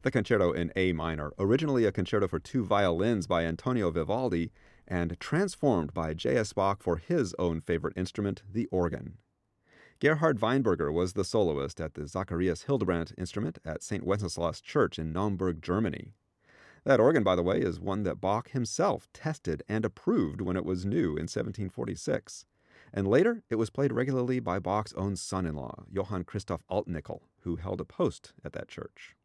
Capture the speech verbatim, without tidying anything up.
The Concerto in A minor, originally a concerto for two violins by Antonio Vivaldi, and transformed by J S. Bach for his own favorite instrument, the organ. Gerhard Weinberger was the soloist at the Zacharias Hildebrandt instrument at Saint Wenceslas Church in Naumburg, Germany. That organ, by the way, is one that Bach himself tested and approved when it was new in seventeen forty-six. And later, it was played regularly by Bach's own son-in-law, Johann Christoph Altnickel, who held a post at that church.